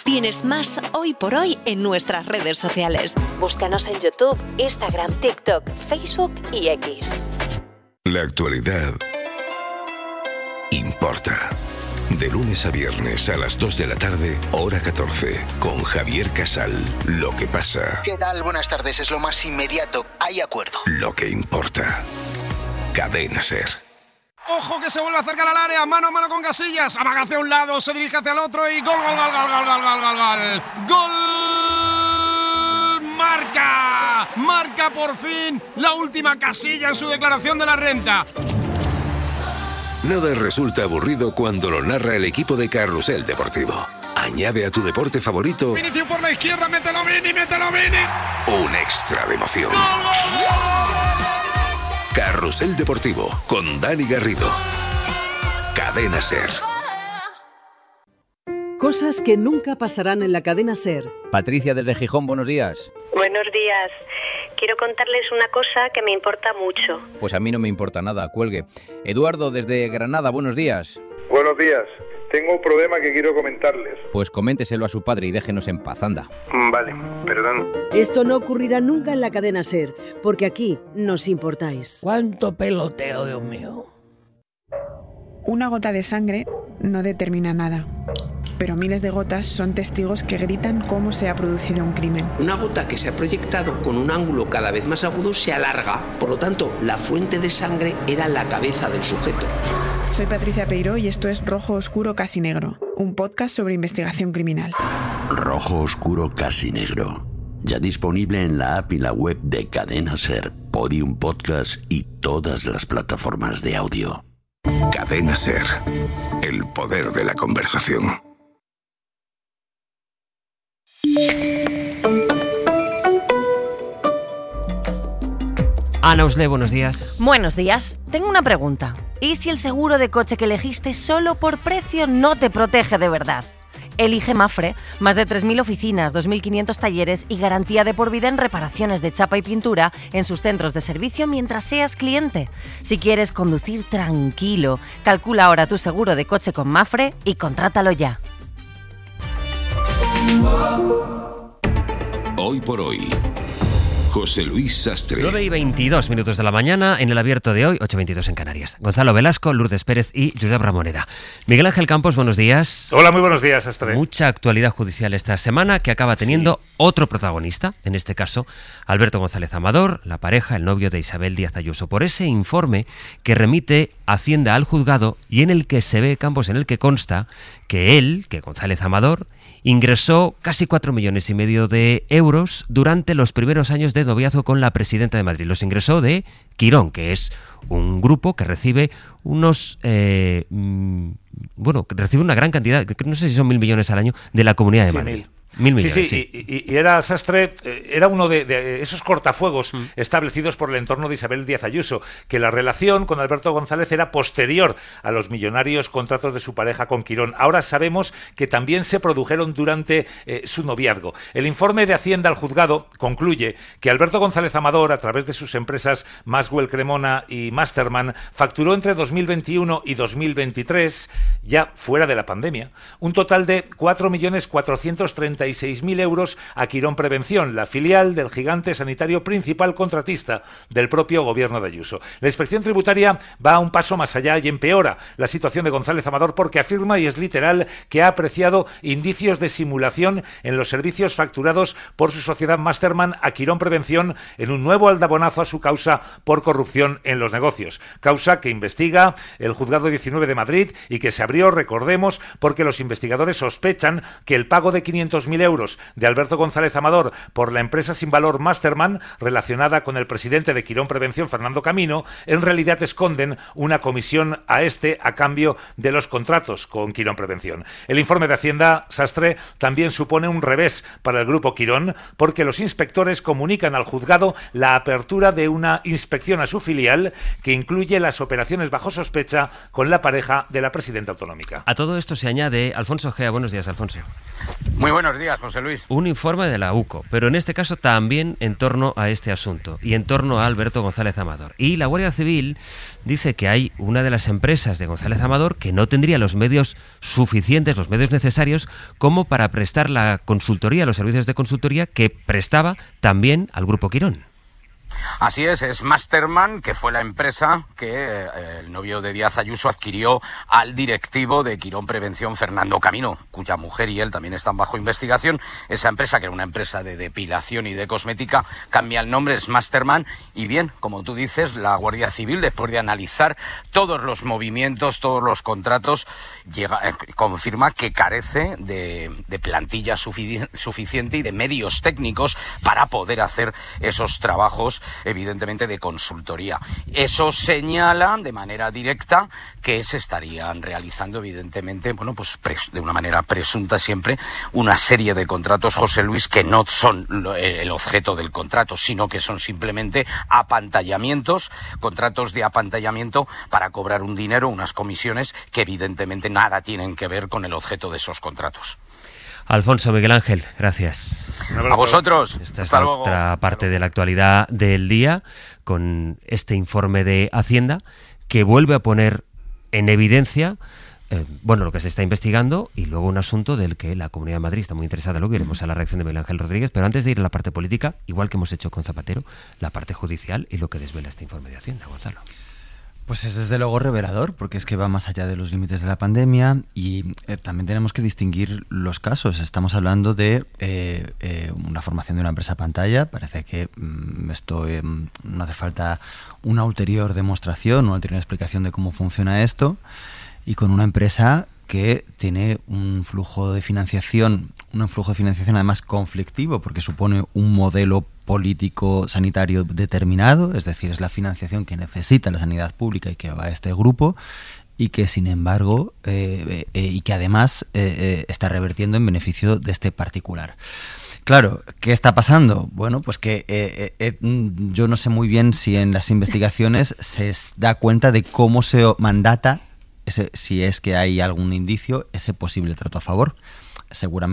Tienes más Hoy por Hoy en nuestras redes sociales. Búscanos en YouTube, Instagram, TikTok, Facebook y X. La actualidad importa. De lunes a viernes a las 2 de la tarde, hora 14, con Javier Casal. Lo que pasa. ¿Qué tal? Buenas tardes. Es lo más inmediato. Hay acuerdo. Lo que importa. Cadena SER. Ojo que se vuelve a acercar al área, mano a mano con Casillas, amaga hacia un lado, se dirige hacia el otro y gol, gol, gol, gol, gol, gol, gol, gol, gol. ¡Gol! Marca por fin la última Casilla en su declaración de la renta. Nada resulta aburrido cuando lo narra el equipo de Carrusel Deportivo. Añade a tu deporte favorito Vinicius por la izquierda, mételo Vini. un extra de emoción. ¡Gol, gol, gol! Carrusel Deportivo con Dani Garrido. Cadena SER. Cosas que nunca pasarán en la cadena SER. Patricia desde Gijón, buenos días. Buenos días. Quiero contarles una cosa que me importa mucho. Pues a mí no me importa nada, cuelgue. Eduardo desde Granada, buenos días. Buenos días. Tengo un problema que quiero comentarles. Pues coménteselo a su padre y déjenos en paz, anda. Vale, perdón. Esto no ocurrirá nunca en la cadena SER, porque aquí nos importáis. ¡Cuánto peloteo, Dios mío! Una gota de sangre no determina nada, pero miles de gotas son testigos que gritan cómo se ha producido un crimen. Una gota que se ha proyectado con un ángulo cada vez más agudo se alarga, por lo tanto, la fuente de sangre era la cabeza del sujeto. Soy Patricia Peiró y esto es Rojo Oscuro Casi Negro, un podcast sobre investigación criminal. Rojo Oscuro Casi Negro, ya disponible en la app y la web de Cadena SER, Podium Podcast y todas las plataformas de audio. Cadena SER. El poder de la conversación. Ana Usle, buenos días. Buenos días. Tengo una pregunta. ¿Y si el seguro de coche que elegiste solo por precio no te protege de verdad? Elige Mapfre, más de 3.000 oficinas, 2.500 talleres y garantía de por vida en reparaciones de chapa y pintura en sus centros de servicio mientras seas cliente. Si quieres conducir tranquilo, calcula ahora tu seguro de coche con Mapfre y contrátalo ya. Hoy por hoy. José Luis Sastre. 9:22 de la mañana en el abierto de hoy, 8:22 en Canarias. Gonzalo Velasco, Lourdes Pérez y Josep Ramoneda. Miguel Ángel Campos, buenos días. Hola, muy buenos días, Sastre. Mucha actualidad judicial esta semana que acaba teniendo otro protagonista, en este caso Alberto González Amador, la pareja, el novio de Isabel Díaz Ayuso, por ese informe que remite Hacienda al juzgado y en el que se ve, Campos, en el que consta que González Amador, ingresó casi 4,5 millones de euros durante los primeros años de noviazgo con la presidenta de Madrid. Los ingresó de Quirón, que es un grupo que recibe recibe una gran cantidad, no sé si son 1.000 millones al año, de la Comunidad de Madrid. 1.000 millones, sí. Y era Sastre, era uno de esos cortafuegos establecidos por el entorno de Isabel Díaz Ayuso, que la relación con Alberto González era posterior a los millonarios contratos de su pareja con Quirón. Ahora sabemos que también se produjeron durante su noviazgo. El informe de Hacienda al juzgado concluye que Alberto González Amador, a través de sus empresas Maxwell Cremona y Masterman, facturó entre 2021 y 2023, ya fuera de la pandemia, un total de 4.436.000 euros a Quirón Prevención, la filial del gigante sanitario principal contratista del propio gobierno de Ayuso. La inspección tributaria va un paso más allá y empeora la situación de González Amador porque afirma, y es literal, que ha apreciado indicios de simulación en los servicios facturados por su sociedad Masterman a Quirón Prevención en un nuevo aldabonazo a su causa por corrupción en los negocios. Causa que investiga el Juzgado 19 de Madrid y que se abrió, recordemos, porque los investigadores sospechan que el pago de 500.000 euros de Alberto González Amador por la empresa sin valor Masterman, relacionada con el presidente de Quirón Prevención, Fernando Camino, en realidad esconden una comisión a cambio de los contratos con Quirón Prevención. El informe de Hacienda, Sastre, también supone un revés para el grupo Quirón, porque los inspectores comunican al juzgado la apertura de una inspección a su filial que incluye las operaciones bajo sospecha con la pareja de la presidenta autonómica. A todo esto se añade Alfonso Gea. Buenos días, Alfonso. Muy buenos días. días, José Luis. Un informe de la UCO, pero en este caso también en torno a este asunto y en torno a Alberto González Amador. Y la Guardia Civil dice que hay una de las empresas de González Amador que no tendría los medios suficientes, los medios necesarios, como para prestar la consultoría, los servicios de consultoría que prestaba también al Grupo Quirón. Así es Masterman, que fue la empresa que el novio de Díaz Ayuso adquirió al directivo de Quirón Prevención, Fernando Camino, cuya mujer y él también están bajo investigación. Esa empresa, que era una empresa de depilación y de cosmética, cambia el nombre, es Masterman, y bien, como tú dices, la Guardia Civil, después de analizar todos los movimientos, todos los contratos, confirma que carece de plantilla suficiente y de medios técnicos para poder hacer esos trabajos, evidentemente, de consultoría. Eso señala de manera directa que se estarían realizando, evidentemente, bueno, pues de una manera presunta siempre, una serie de contratos, José Luis, que no son el objeto del contrato, sino que son simplemente apantallamientos, contratos de apantallamiento para cobrar un dinero, unas comisiones que evidentemente nada tienen que ver con el objeto de esos contratos. Alfonso, Miguel Ángel, gracias. A vosotros. Esta es la otra parte de la actualidad del día, con este informe de Hacienda que vuelve a poner en evidencia lo que se está investigando, y luego un asunto del que la Comunidad de Madrid está muy interesada. Luego iremos a la reacción de Miguel Ángel Rodríguez, pero antes de ir a la parte política, igual que hemos hecho con Zapatero, la parte judicial y lo que desvela este informe de Hacienda. Gonzalo. Pues es desde luego revelador, porque es que va más allá de los límites de la pandemia y también tenemos que distinguir los casos. Estamos hablando de una formación de una empresa pantalla. Parece que esto no hace falta una ulterior demostración, una ulterior explicación de cómo funciona esto, y con una empresa que tiene un flujo de financiación además conflictivo, porque supone un modelo político sanitario determinado, es decir, es la financiación que necesita la sanidad pública y que va a este grupo, y que sin embargo y que además está revertiendo en beneficio de este particular. Claro, ¿qué está pasando? Bueno, pues que yo no sé muy bien si en las investigaciones se da cuenta de cómo se mandata, si es que hay algún indicio, ese posible trato a favor. Seguramente